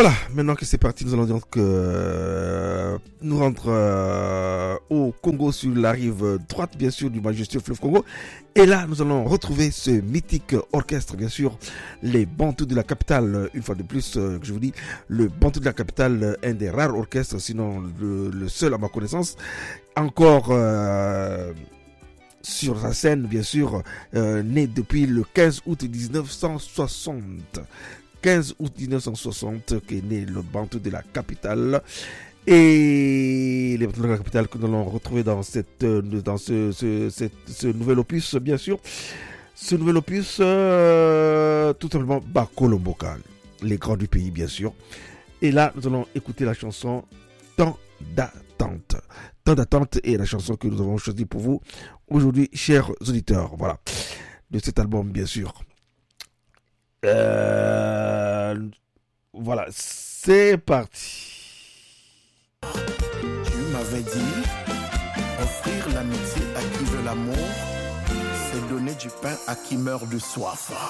Voilà, maintenant que c'est parti, nous allons donc nous rendre au Congo sur la rive droite, bien sûr, du majestueux fleuve Congo. Et là, nous allons retrouver ce mythique orchestre, bien sûr, les Bantous de la capitale. Une fois de plus, que je vous dis, le Bantou de la capitale, un des rares orchestres, sinon le seul à ma connaissance, encore sur sa scène, bien sûr, né depuis le 15 août 1960. 15 août 1960 qu'est né le Bantou de la capitale. Et les Bantous de la capitale que nous allons retrouver dans ce nouvel opus, bien sûr. Ce nouvel opus, tout simplement Bakolomboka, les grands du pays, bien sûr. Et là, nous allons écouter la chanson Temps d'attente. Temps d'attente est la chanson que nous avons choisie pour vous aujourd'hui, chers auditeurs. Voilà, de cet album, bien sûr. Voilà, c'est parti. Tu m'avais dit, offrir l'amitié à qui veut l'amour, c'est donner du pain à qui meurt de soif.